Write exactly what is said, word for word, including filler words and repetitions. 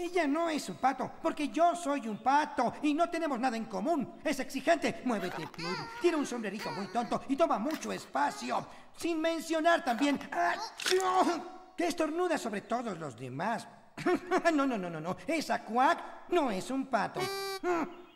Ella no es un pato, porque yo soy un pato y no tenemos nada en común. Es exigente. Muévete, Pig. Tiene un sombrerito muy tonto y toma mucho espacio. Sin mencionar también ¡achú! Que estornuda sobre todos los demás. No, no, no, no, no. Esa Quack no es un pato.